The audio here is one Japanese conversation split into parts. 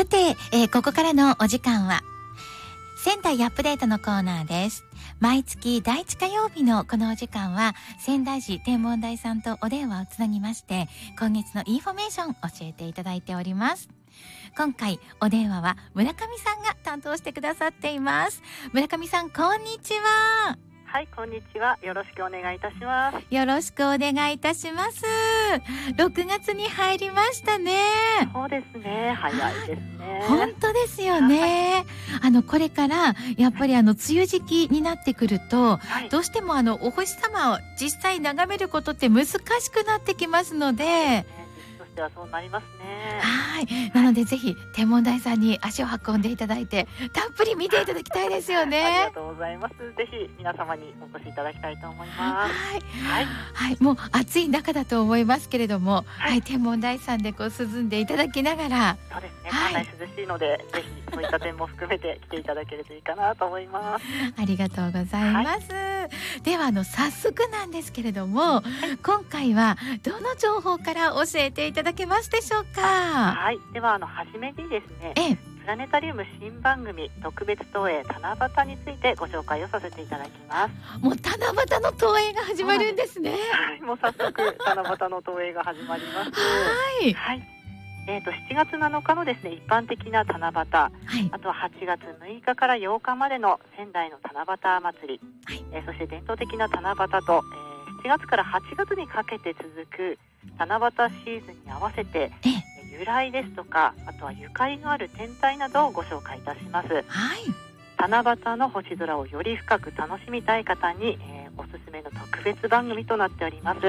さて、ここからのお時間は仙台アップデートのコーナーです。毎月第1火曜日のこのお時間は仙台市天文台さんとお電話をつなぎまして、今月のインフォメーション教えていただいております。今回お電話は村上さんが担当してくださっています。村上さん、こんにちは。 はい、こんにちは。よろしくお願いいたします。 よろしくお願いいたします。6月に入りましたね。 そうですね。早いですね。 本当ですよね。これからやっぱり梅雨時期になってくると、どうしてもお星様を実際眺めることって難しくなってきますので、 としてはそうなりますね。 はい。なのでぜひ天文台さんに足を運んでいただいて、たっぷり見ていただきたいですよね。 ありがとうございます。ぜひ皆様にお越しいただきたいと思います。 はい。もう暑い中だと思いますけれども、天文台さんでこう涼んでいただきながら、 そうですね。かなり涼しいので、ぜひそういった点も含めて来ていただけるといいかなと思います。 ありがとうございます。では早速なんですけれども、今回はどの情報から教えていただけますでしょうか。 はい。では初めにですね、プラネタリウム新番組特別投影七夕についてご紹介をさせていただきます。 もう七夕の投影が始まるんですね。 はい。もう早速七夕の投影が始まります。はい。7月7日のですね、一般的な七夕、あとは8月6日から8日までの仙台の七夕祭り、そして伝統的な七夕と、7月から8月にかけて続く七夕シーズンに合わせて、由来ですとか、あとはゆかりのある天体などをご紹介いたします。七夕の星空をより深く楽しみたい方に、おすすめの特別番組となっております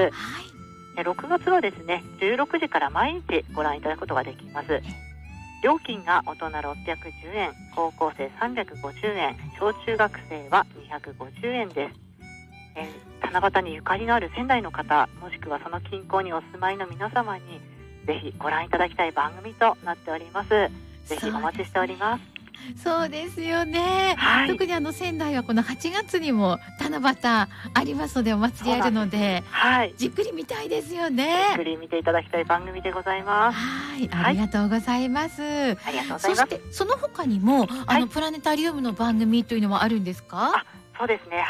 。6月はですね、16時から毎日ご覧いただくことができます。料金が大人610円、高校生350円、小中学生は250円です。七夕にゆかりのある仙台の方、もしくはその近郊にお住まいの皆様にぜひご覧いただきたい番組となっております。ぜひお待ちしております。 そうですよね。特に仙台はこの8月にも七夕ありますので、お祭りあるので、じっくり見たいですよね。 じっくり見ていただきたい番組でございます。 ありがとうございます。 ありがとうございます。 そしてその他にもプラネタリウムの番組というのはあるんですか。 そうですね。